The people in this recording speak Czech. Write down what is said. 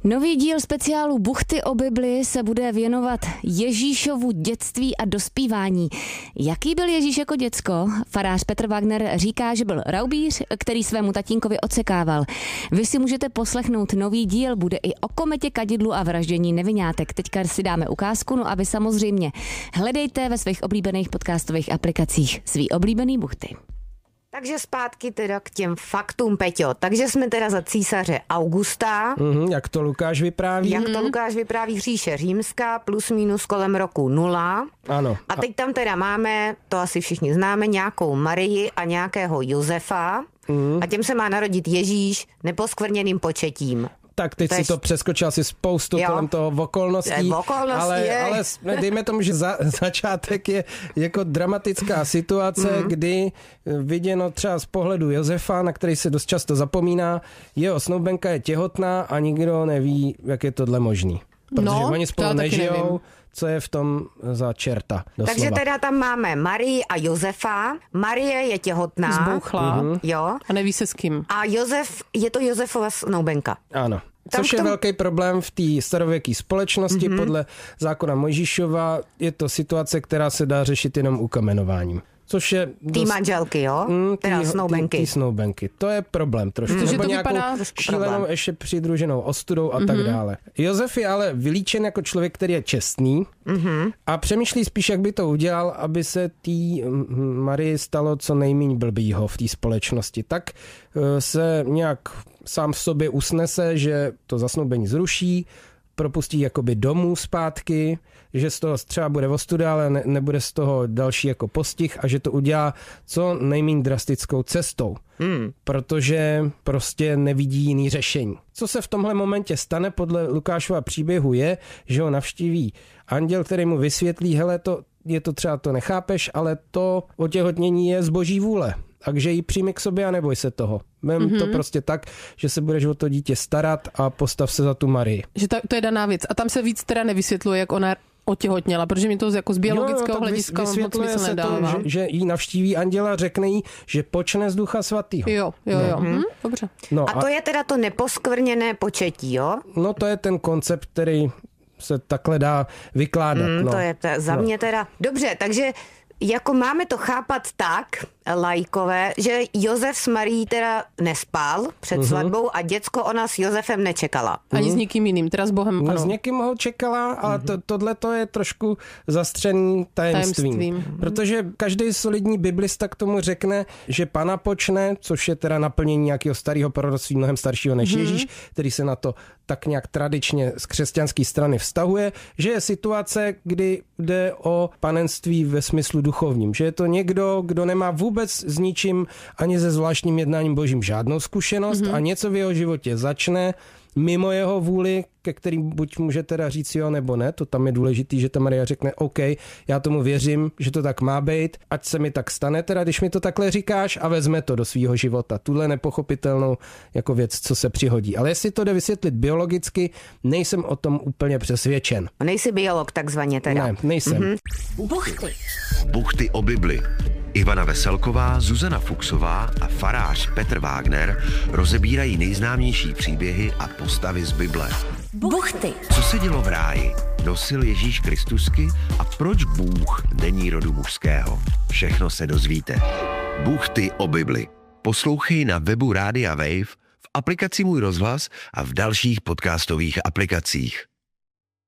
Nový díl speciálu Buchty o Bibli se bude věnovat Ježíšovu dětství a dospívání. Jaký byl Ježíš jako děcko? Farář Petr Wagner říká, že byl raubíř, který svému tatínkovi odsekával. Vy si můžete poslechnout nový díl, bude i o kometě, kadidlu a vraždění nevinátek. Teďka si dáme ukázku, no a vy samozřejmě hledejte ve svých oblíbených podcastových aplikacích svý oblíbený buchty. Takže zpátky teda k těm faktům, Peťo. Takže jsme teda za císaře Augusta. Jak to Lukáš vypráví. Jak to Lukáš vypráví, říše římská, plus minus kolem roku 0. Ano. A teď tam teda máme, to asi všichni známe, nějakou Marii a nějakého Josefa. A těm se má narodit Ježíš neposkvrněným početím. Tak teď si to přeskočil asi spoustu kolem toho okolností, ale dejme tomu, že začátek je jako dramatická situace, kdy viděno třeba z pohledu Josefa, na který se dost často zapomíná, jeho snoubenka je těhotná a nikdo neví, jak je tohle možný. Protože oni spolu nežijou. Co je v tom za čerta, doslova. Takže teda tam máme Marii a Josefa. Marie je těhotná. Zbouchlá. Jo. A neví se s kým. A Josef, je to Josefova snoubenka. Ano. Což je velký problém v té starověké společnosti. Podle zákona Mojžíšova je to situace, která se dá řešit jenom ukamenováním. Což je Tý manželky, jo? Teda snoubenky. Tý snoubenky. To je problém trošku. Nebo to nějakou šílenou ještě přidruženou ostudou a tak dále. Josef je ale vylíčen jako člověk, který je čestný a přemýšlí spíš, jak by to udělal, aby se tý Marii stalo co nejméně blbýho v té společnosti. Tak se nějak sám v sobě usnese, že to zasnoubení zruší, propustí jakoby domů zpátky, že z toho třeba bude ostuda, ale nebude z toho další jako postih a že to udělá co nejméně drastickou cestou. Protože prostě nevidí jiný řešení. Co se v tomhle momentě stane podle Lukášova příběhu je, že ho navštíví anděl, který mu vysvětlí, hele, to třeba to nechápeš, ale to otěhotnění je z boží vůle. Takže ji přijmi k sobě a neboj se toho. Vem to prostě tak, že se budeš o to dítě starat a postav se za tu Marii. Že to je daná věc. A tam se víc teda nevysvětluje, jak ona otěhotněla, protože mi to jako z biologického hlediska moc smysl nedává. To, že jí navštíví anděla, řekne jí, že počne z Ducha Svatýho. Jo. Dobře. No a to je teda to neposkvrněné početí, jo? No to je ten koncept, který se takhle dá vykládat. To je za mě teda. Dobře, takže jako máme to chápat tak, laikové, že Josef s Marií teda nespal před svatbou a děcko ona s Josefem nečekala. Ani s nikým jiným, teda s Bohem. No, s někým ho čekala, ale tohle to je trošku zastřený tajemstvím. Protože každý solidní biblista k tomu řekne, že Pana počne, což je teda naplnění nějakého starého proroctví, mnohem staršího než Ježíš, který se na to tak nějak tradičně z křesťanské strany vztahuje, že je situace, kdy jde o panenství ve smyslu duchovním. Že je to někdo, kdo nemá vůbec s ničím ani se zvláštním jednáním božím žádnou zkušenost a něco v jeho životě začne mimo jeho vůli, ke kterým buď může teda říct jo nebo ne, to tam je důležitý, že ta Maria řekne OK, já tomu věřím, že to tak má být, ať se mi tak stane teda, když mi to takhle říkáš a vezme to do svýho života. Tuhle nepochopitelnou jako věc, co se přihodí. Ale jestli to jde vysvětlit biologicky, nejsem o tom úplně přesvědčen. Nejsi biolog takzvaně teda. Ne, nejsem. Buchty o Bibli. Ivana Veselková, Zuzana Fuchsová a farář Petr Wagner rozebírají nejznámější příběhy a postavy z Bible. Buchty. Co se dělo v ráji? Nosil Ježíš Kristusky? A proč Bůh není rodu mužského? Všechno se dozvíte. Buchty o Bibli. Poslouchej na webu Rádia Wave, v aplikaci Můj rozhlas a v dalších podcastových aplikacích.